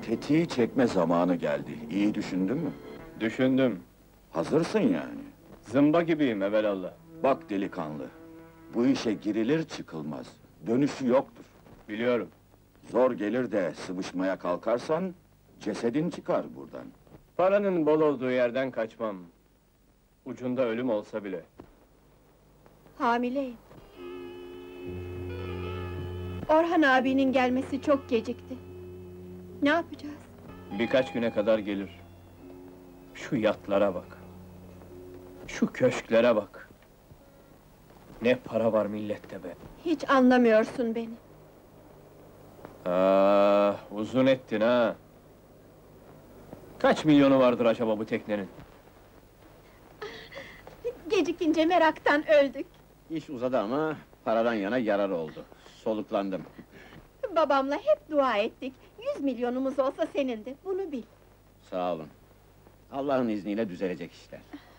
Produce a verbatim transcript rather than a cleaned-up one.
Tetiği çekme zamanı geldi. İyi düşündün mü? Düşündüm. Hazırsın yani. Zımba gibiyim evelallah. Bak delikanlı, bu işe girilir çıkılmaz. Dönüşü yoktur. Biliyorum. Zor gelir de sıvışmaya kalkarsan, cesedin çıkar buradan. Paranın bol olduğu yerden kaçmam. Ucunda ölüm olsa bile. Hamileyim. Orhan abinin gelmesi çok gecikti. Ne yapacağız? Birkaç güne kadar gelir. Şu yatlara bak. Şu köşklere bak. Ne para var millette be! Hiç anlamıyorsun beni. Ah, uzun ettin ha! Kaç milyonu vardır acaba bu teknenin? Gecikince meraktan öldük. İş uzadı ama paradan yana yarar oldu. Soluklandım. Babamla hep dua ettik. Yüz milyonumuz olsa senindi, bunu bil. Sağ olun. Allah'ın izniyle düzelecek işler.